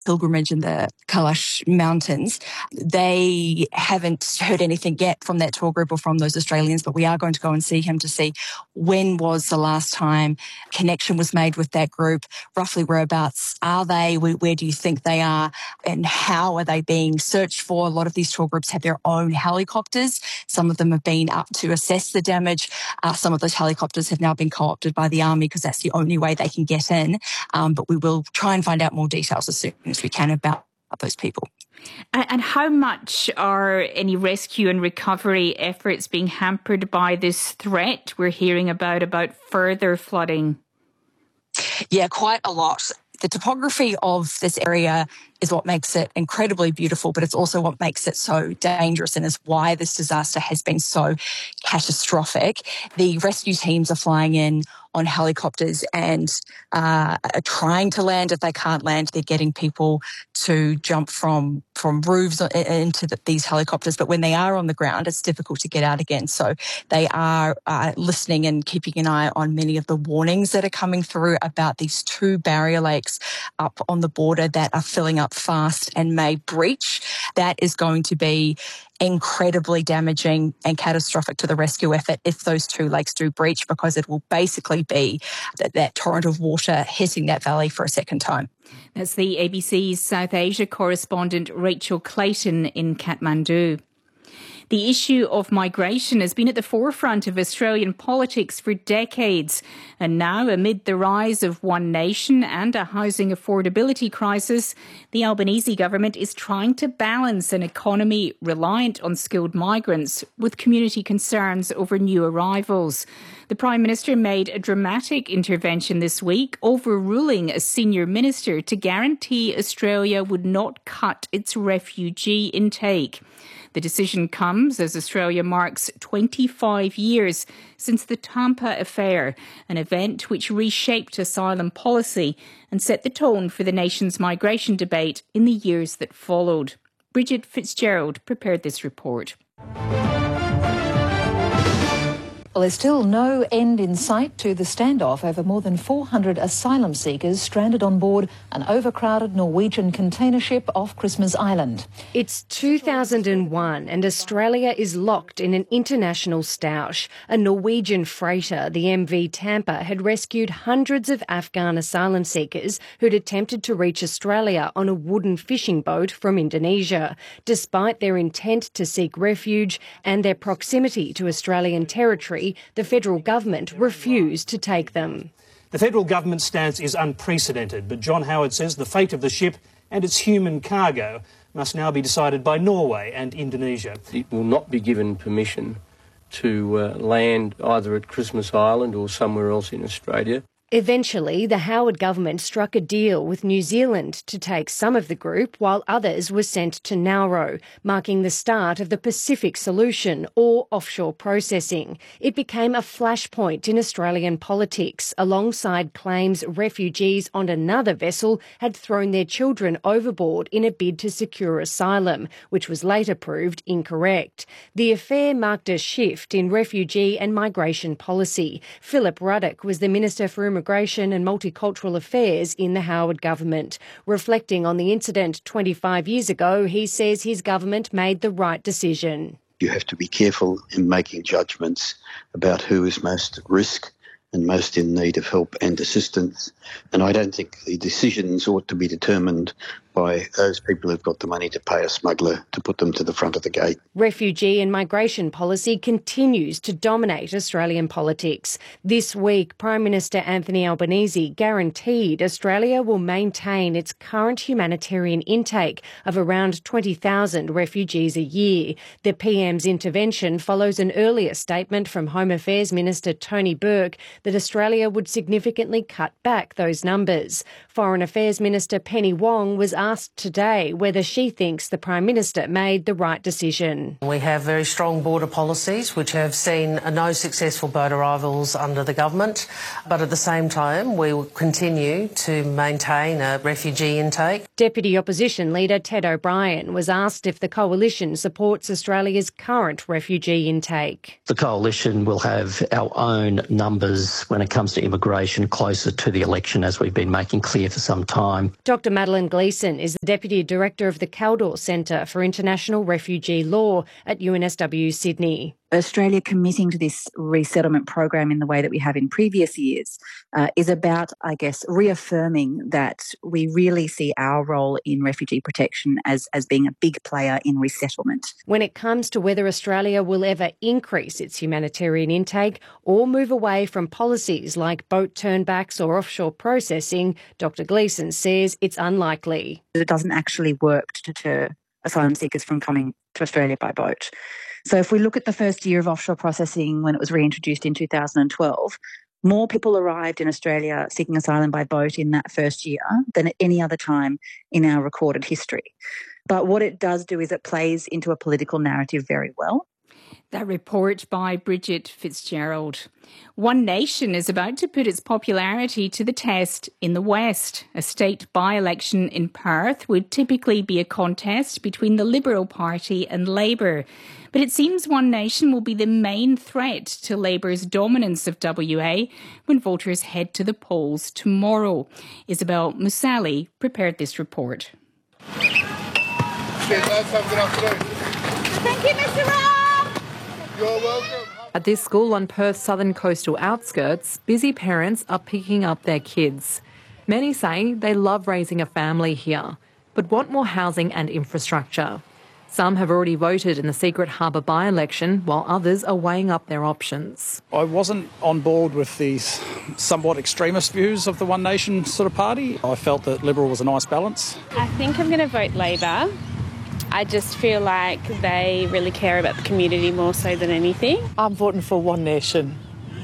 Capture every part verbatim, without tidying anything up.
pilgrimage in the Kailash Mountains. They haven't heard anything yet from that tour group or from those Australians, but we are going to go and see him to see when was the last time connection was made with that group, roughly whereabouts are they, where, where do you think they are, and how are they being searched for. A lot of these tour groups have their own helicopters. Some of them have been up to assess the damage. Uh, some of those helicopters have now been co-opted by the Army because that's the only way they can get in. Um, but we will try and find out more details as soon as we can about those people. And how much are any rescue and recovery efforts being hampered by this threat we're hearing about, about further flooding? Yeah, quite a lot. The topography of this area is what makes it incredibly beautiful, but it's also what makes it so dangerous and is why this disaster has been so catastrophic. The rescue teams are flying in on helicopters and uh, are trying to land. If they can't land, they're getting people to jump from from roofs into the, these helicopters. But when they are on the ground, it's difficult to get out again. So they are uh, listening and keeping an eye on many of the warnings that are coming through about these two barrier lakes up on the border that are filling up fast and may breach. That is going to be incredibly damaging and catastrophic to the rescue effort if those two lakes do breach, because it will basically be that, that torrent of water hitting that valley for a second time. That's the A B C's South Asia correspondent Rachel Clayton in Kathmandu. The issue of migration has been at the forefront of Australian politics for decades. And now, amid the rise of One Nation and a housing affordability crisis, the Albanese government is trying to balance an economy reliant on skilled migrants with community concerns over new arrivals. The Prime Minister made a dramatic intervention this week, overruling a senior minister to guarantee Australia would not cut its refugee intake. The decision comes as Australia marks twenty-five years since the Tampa affair, an event which reshaped asylum policy and set the tone for the nation's migration debate in the years that followed. Bridget Fitzgerald prepared this report. Well, there's still no end in sight to the standoff over more than four hundred asylum seekers stranded on board an overcrowded Norwegian container ship off Christmas Island. It's two thousand one and Australia is locked in an international stoush. A Norwegian freighter, the M V Tampa, had rescued hundreds of Afghan asylum seekers who'd attempted to reach Australia on a wooden fishing boat from Indonesia. Despite their intent to seek refuge and their proximity to Australian territory, the federal government refused to take them. The federal government's stance is unprecedented, but John Howard says the fate of the ship and its human cargo must now be decided by Norway and Indonesia. It will not be given permission to uh, land either at Christmas Island or somewhere else in Australia. Eventually, the Howard government struck a deal with New Zealand to take some of the group while others were sent to Nauru, marking the start of the Pacific Solution, or offshore processing. It became a flashpoint in Australian politics, alongside claims refugees on another vessel had thrown their children overboard in a bid to secure asylum, which was later proved incorrect. The affair marked a shift in refugee and migration policy. Philip Ruddock was the Minister for Immigration Immigration and Multicultural Affairs in the Howard government. Reflecting on the incident twenty-five years ago, he says his government made the right decision. You have to be careful in making judgments about who is most at risk and most in need of help and assistance. And I don't think the decisions ought to be determined by those people who've got the money to pay a smuggler to put them to the front of the gate. Refugee and migration policy continues to dominate Australian politics. This week, Prime Minister Anthony Albanese guaranteed Australia will maintain its current humanitarian intake of around twenty thousand refugees a year. The P M's intervention follows an earlier statement from Home Affairs Minister Tony Burke that Australia would significantly cut back those numbers. Foreign Affairs Minister Penny Wong was asked today whether she thinks the Prime Minister made the right decision. We have very strong border policies which have seen no successful boat arrivals under the government, but at the same time we will continue to maintain a refugee intake. Deputy Opposition Leader Ted O'Brien was asked if the Coalition supports Australia's current refugee intake. The Coalition will have our own numbers when it comes to immigration closer to the election, as we've been making clear for some time. Doctor Madeline Gleeson Gleeson is the Deputy Director of the Caldor Centre for International Refugee Law at U N S W Sydney. Australia committing to this resettlement program in the way that we have in previous years uh, is about, I guess, reaffirming that we really see our role in refugee protection as, as being a big player in resettlement. When it comes to whether Australia will ever increase its humanitarian intake or move away from policies like boat turnbacks or offshore processing, Doctor Gleeson says it's unlikely. It doesn't actually work to deter asylum seekers from coming to Australia by boat. So if we look at the first year of offshore processing when it was reintroduced in two thousand twelve, more people arrived in Australia seeking asylum by boat in that first year than at any other time in our recorded history. But what it does do is it plays into a political narrative very well. That report by Bridget Fitzgerald. One Nation is about to put its popularity to the test in the West. A state by-election in Perth would typically be a contest between the Liberal Party and Labor. But it seems One Nation will be the main threat to Labor's dominance of W A when voters head to the polls tomorrow. Isabel Musali prepared this report. Thank you, Mister Ross. You're welcome. At this school on Perth's southern coastal outskirts, busy parents are picking up their kids. Many say they love raising a family here, but want more housing and infrastructure. Some have already voted in the Secret Harbour by-election, while others are weighing up their options. I wasn't on board with these somewhat extremist views of the One Nation sort of party. I felt that Liberal was a nice balance. I think I'm going to vote Labor. I just feel like they really care about the community more so than anything. I'm voting for One Nation.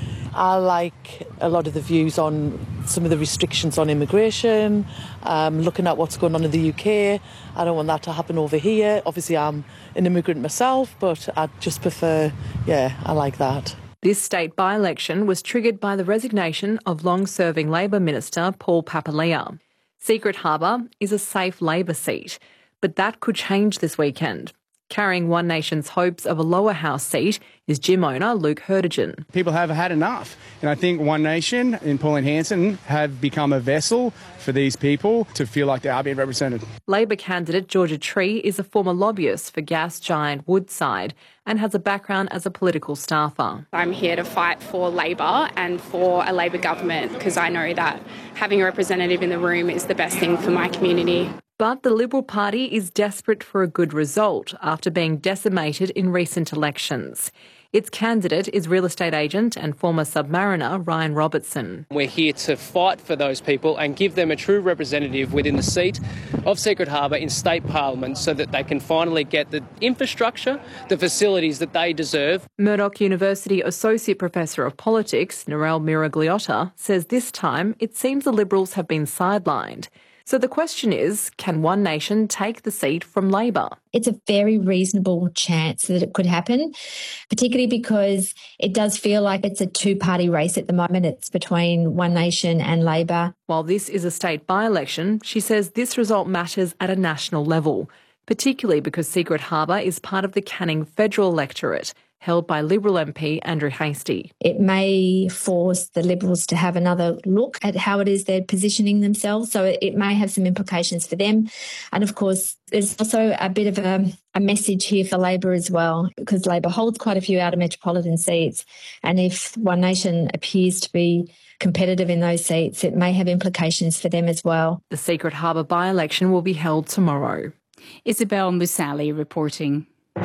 I like a lot of the views on some of the restrictions on immigration, um, looking at what's going on in the U K. I don't want that to happen over here. Obviously, I'm an immigrant myself, but I just prefer, yeah, I like that. This state by-election was triggered by the resignation of long-serving Labor Minister Paul Papalia. Secret Harbour is a safe Labor seat, but that could change this weekend. Carrying One Nation's hopes of a lower house seat is gym owner Luke Hurtigen. People have had enough, and I think One Nation and Pauline Hanson have become a vessel for these people to feel like they are being represented. Labor candidate Georgia Tree is a former lobbyist for gas giant Woodside and has a background as a political staffer. I'm here to fight for Labor and for a Labor government because I know that having a representative in the room is the best thing for my community. But the Liberal Party is desperate for a good result after being decimated in recent elections. Its candidate is real estate agent and former Submariner Ryan Robertson. We're here to fight for those people and give them a true representative within the seat of Secret Harbour in state parliament so that they can finally get the infrastructure, the facilities that they deserve. Murdoch University Associate Professor of Politics, Narelle Miragliotta, says this time it seems the Liberals have been sidelined. So the question is, can One Nation take the seat from Labor? It's a very reasonable chance that it could happen, particularly because it does feel like it's a two-party race at the moment. It's between One Nation and Labor. While this is a state by-election, she says this result matters at a national level, particularly because Secret Harbour is part of the Canning federal electorate, held by Liberal M P Andrew Hastie. It may force the Liberals to have another look at how it is they're positioning themselves, so it, it may have some implications for them. And of course, there's also a bit of a, a message here for Labor as well, because Labor holds quite a few outer metropolitan seats, and if One Nation appears to be competitive in those seats, it may have implications for them as well. The Secret Harbour by-election will be held tomorrow. Isabel Musali reporting.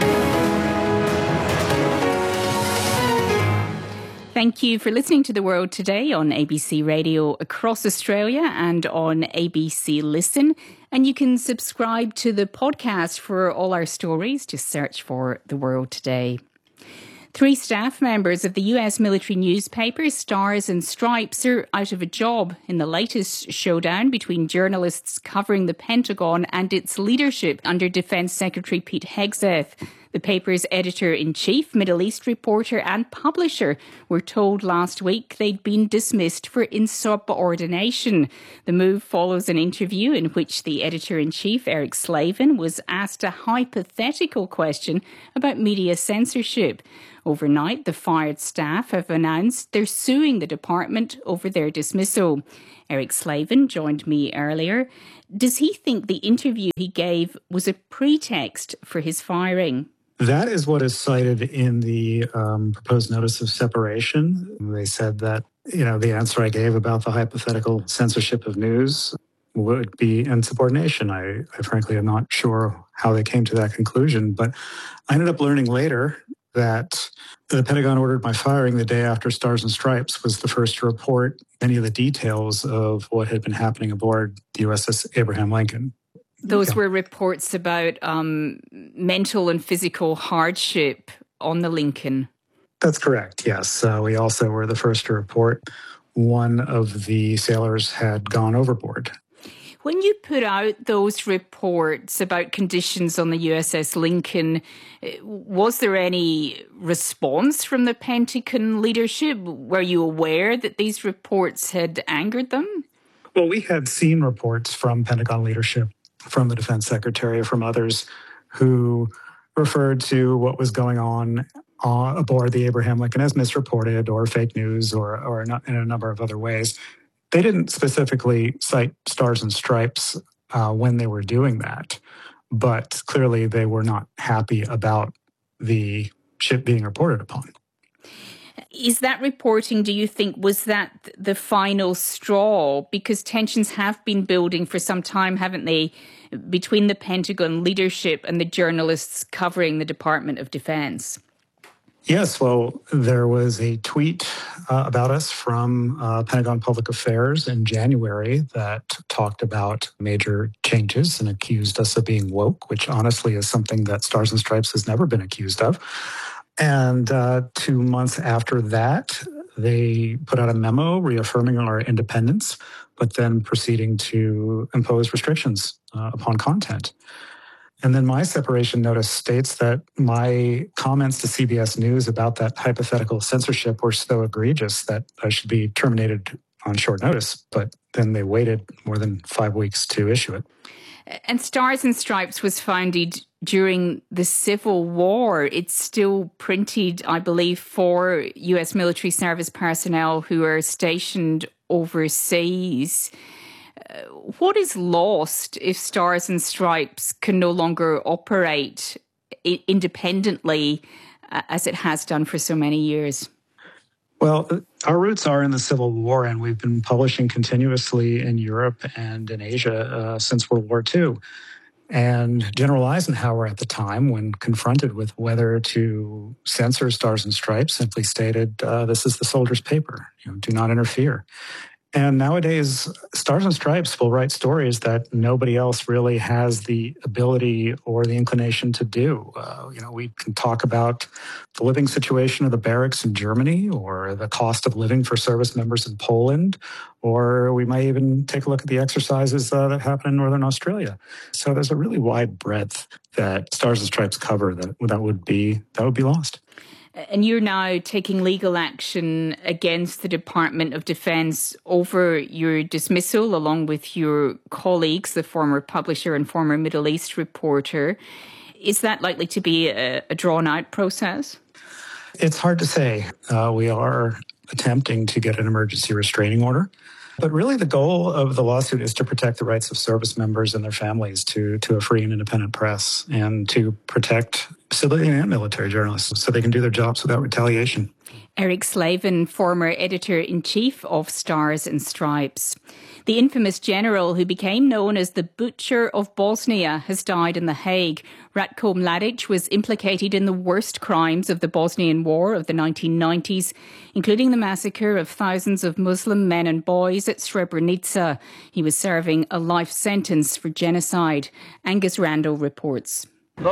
Thank you for listening to The World Today on A B C Radio across Australia and on A B C Listen. And you can subscribe to the podcast for all our stories. Just search for The World Today. Three staff members of the U S military newspaper Stars and Stripes are out of a job in the latest showdown between journalists covering the Pentagon and its leadership under Defence Secretary Pete Hegseth. The paper's editor-in-chief, Middle East reporter and publisher were told last week they'd been dismissed for insubordination. The move follows an interview in which the editor-in-chief, Eric Slavin, was asked a hypothetical question about media censorship. Overnight, the fired staff have announced they're suing the department over their dismissal. Eric Slavin joined me earlier. Does he think the interview he gave was a pretext for his firing? That is what is cited in the um, proposed notice of separation. They said that, you know, the answer I gave about the hypothetical censorship of news would be insubordination. I, I frankly am not sure how they came to that conclusion, but I ended up learning later that the Pentagon ordered my firing the day after Stars and Stripes was the first to report any of the details of what had been happening aboard the U S S Abraham Lincoln. Those Yeah. were reports about um, mental and physical hardship on the Lincoln. That's correct, yes. Uh, we also were the first to report one of the sailors had gone overboard. When you put out those reports about conditions on the U S S Lincoln, was there any response from the Pentagon leadership? Were you aware that these reports had angered them? Well, we had seen reports from Pentagon leadership, from the defense secretary, from others who referred to what was going on uh, aboard the Abraham Lincoln as misreported or fake news or, or in a number of other ways. They didn't specifically cite Stars and Stripes uh, when they were doing that, but clearly they were not happy about the ship being reported upon. Is that reporting, do you think, was that the final straw? Because tensions have been building for some time, haven't they, between the Pentagon leadership and the journalists covering the Department of Defense? Yes, well, there was a tweet uh, about us from uh, Pentagon Public Affairs in January that talked about major changes and accused us of being woke, which honestly is something that Stars and Stripes has never been accused of. And uh, two months after that, they put out a memo reaffirming our independence, but then proceeding to impose restrictions uh, upon content. And then my separation notice states that my comments to C B S News about that hypothetical censorship were so egregious that I should be terminated on short notice. But then they waited more than five weeks to issue it. And Stars and Stripes was founded during the Civil War. It's still printed, I believe, for U S military service personnel who are stationed overseas. Uh, what is lost if Stars and Stripes can no longer operate I- independently uh, as it has done for so many years? Well, our roots are in the Civil War, and we've been publishing continuously in Europe and in Asia uh, since World War Two. And General Eisenhower at the time, when confronted with whether to censor Stars and Stripes, simply stated, uh, this is the soldier's paper, you know, do not interfere. And nowadays, Stars and Stripes will write stories that nobody else really has the ability or the inclination to do. Uh, you know, we can talk about the living situation of the barracks in Germany or the cost of living for service members in Poland, or we might even take a look at the exercises uh, that happen in Northern Australia. So there's a really wide breadth that Stars and Stripes cover that, that would be that would be lost. And you're now taking legal action against the Department of Defense over your dismissal, along with your colleagues, the former publisher and former Middle East reporter. Is that likely to be a, a drawn-out process? It's hard to say. Uh, we are attempting to get an emergency restraining order. But really the goal of the lawsuit is to protect the rights of service members and their families to, to a free and independent press, and to protect civilian and military journalists so they can do their jobs without retaliation. Eric Slavin, former editor-in-chief of Stars and Stripes. The infamous general who became known as the Butcher of Bosnia has died in The Hague. Ratko Mladic was implicated in the worst crimes of the Bosnian War of the nineteen nineties, including the massacre of thousands of Muslim men and boys at Srebrenica. He was serving a life sentence for genocide. Angus Randall reports.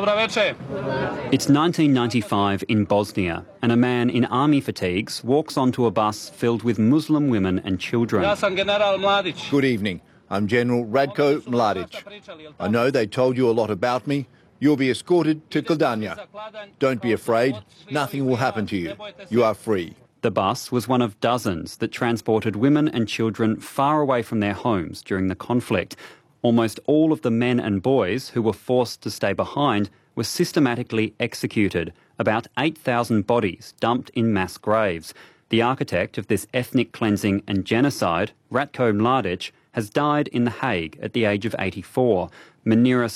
It's nineteen ninety-five in Bosnia, and a man in army fatigues walks onto a bus filled with Muslim women and children. Good evening. I'm General Ratko Mladic. I know they told you a lot about me. You'll be escorted to Kildania. Don't be afraid. Nothing will happen to you. You are free. The bus was one of dozens that transported women and children far away from their homes during the conflict. Almost all of the men and boys who were forced to stay behind were systematically executed, about eight thousand bodies dumped in mass graves. The architect of this ethnic cleansing and genocide, Ratko Mladic, has died in The Hague at the age of eighty-four. Munira